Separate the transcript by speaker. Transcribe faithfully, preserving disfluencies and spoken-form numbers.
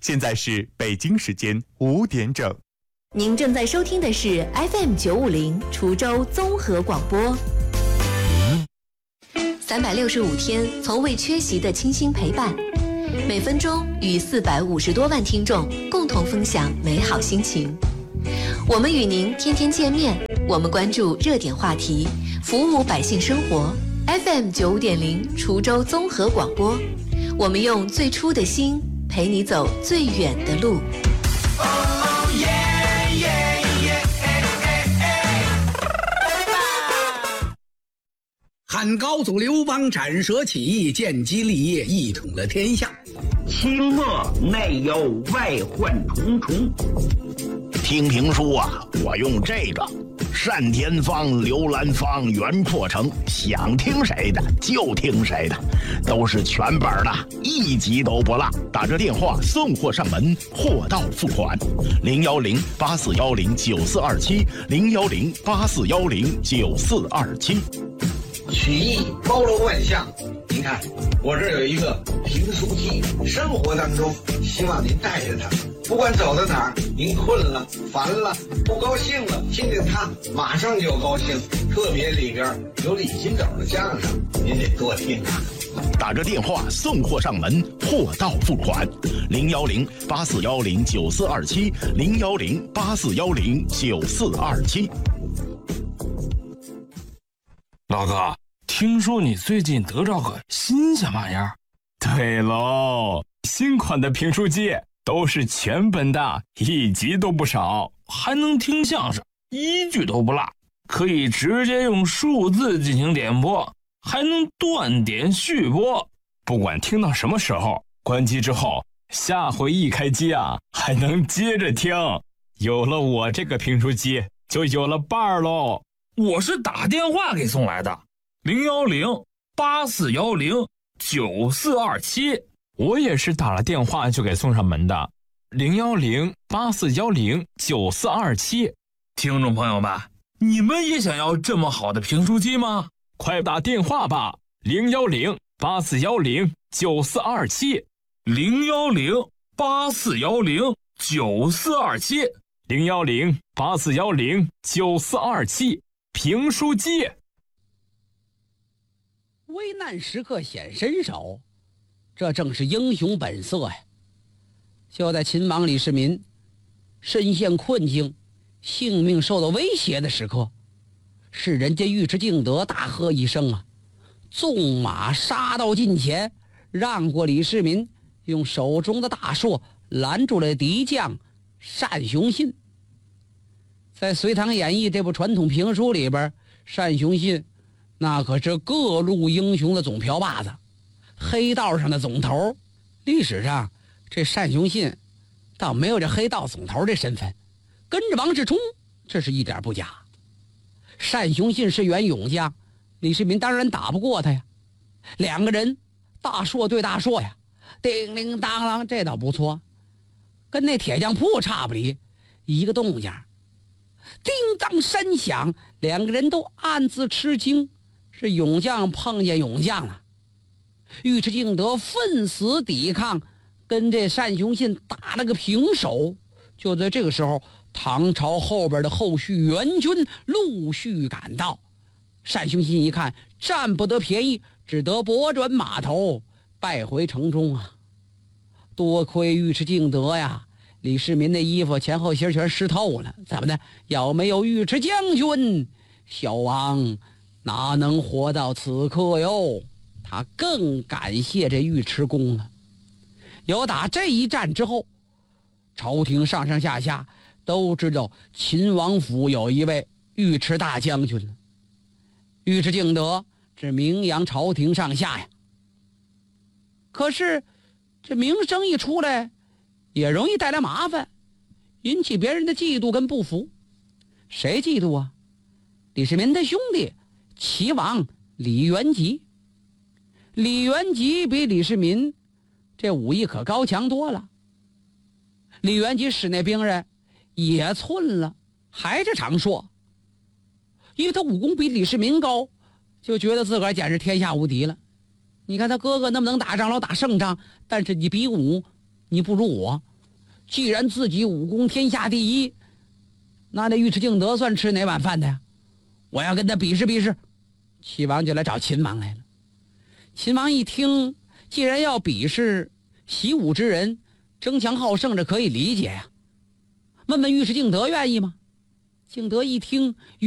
Speaker 1: 现在是北京时间五点整。
Speaker 2: 您正在收听的是 F M 九五零滁州综合广播。三百六十五天，从未缺席的清新陪伴，每分钟与四百五十多万听众共同分享美好心情。我们与您天天见面，我们关注热点话题，服务百姓生活。F M 九五点零滁州综合广播，我们用最初的心陪你走最远的路。
Speaker 3: 汉高祖刘邦斩蛇起义，建基立业，一统了天下。
Speaker 4: 清末内忧外患重重。听评书啊，我用这个单田芳、刘兰芳、袁阔成，想听谁的就听谁的，都是全本的，一集都不落。打着电话送货上门，货到付款。零幺零八四幺零九四二七，零幺零八四幺零九四二七。
Speaker 5: 曲艺包罗万象，您看我这有一个评书机，生活当中希望您带着它，不管走到哪儿，您困了、烦了、不高兴了，听听它马上就高兴。特别里边有李金斗的相声，您得多听啊。
Speaker 4: 打着电话送货上门，货到付款。零幺零八四幺零九四二七，零幺零八四幺零九四二七。
Speaker 6: 老哥，听说你最近得着个新鲜玩意儿？
Speaker 7: 对喽，新款的评书机都是全本的，一集都不少，
Speaker 6: 还能听相声，一句都不落，可以直接用数字进行点播，还能断点续播。
Speaker 7: 不管听到什么时候，关机之后，下回一开机啊，还能接着听。有了我这个评书机，就有了伴儿喽。
Speaker 6: 我是打电话给送来的，零幺零八四幺零九四二七。
Speaker 7: 我也是打了电话就给送上门的，零幺零八四幺零九四二七。
Speaker 6: 听众朋友们，你们也想要这么好的评书机吗？
Speaker 7: 快打电话吧，零幺零八四幺零九四二七，
Speaker 6: 零幺零八四幺零九四二七，
Speaker 7: 零幺零八四幺零九四二七。评书机。
Speaker 3: 危难时刻显身手，这正是英雄本色呀。就在秦王李世民身陷困境、性命受到威胁的时刻，是人家尉迟敬德大喝一声啊，纵马杀到近前，让过李世民，用手中的大槊拦住了敌将单雄信。在《隋唐演义》这部传统评书里边，单雄信那可是各路英雄的总瓢把子，黑道上的总头。历史上这单雄信倒没有这黑道总头这身份，跟着王世充这是一点不假。单雄信是员勇将，李世民当然打不过他呀。两个人大槊对大槊呀，叮铃当啷，这倒不错，跟那铁匠铺差不离，一个动静。叮当三响，两个人都暗自吃惊，是勇将碰见勇将了。尉迟敬德奋死抵抗，跟这单雄信打了个平手。就在这个时候，唐朝后边的后续援军陆续赶到，单雄信一看占不得便宜，只得拨转马头败回城中啊。多亏尉迟敬德呀，李世民的衣服前后鞋全湿透了，怎么的？要没有尉迟将军，小王哪能活到此刻哟？他更感谢这尉迟恭了。有打这一战之后，朝廷上上下下都知道秦王府有一位尉迟大将军了。尉迟敬德是名扬朝廷上下呀。可是这名声一出来，也容易带来麻烦，引起别人的嫉妒跟不服。谁嫉妒啊？李世民的兄弟齐王李元吉。李元吉比李世民这武艺可高强多了。李元吉使那兵刃也寸了，还是长槊，因为他武功比李世民高，就觉得自个儿简直天下无敌了。你看他哥哥那么能打仗，老打胜仗，但是你比武你不如我， 既然自己武功天下第一，那那尉迟敬德算吃哪碗饭的呀？我要跟他比试比试。齐王就来找秦王来了。秦王一听，既然要比试，习武之人争强好胜，这可以理解呀。问问尉迟敬德愿意吗？敬德一听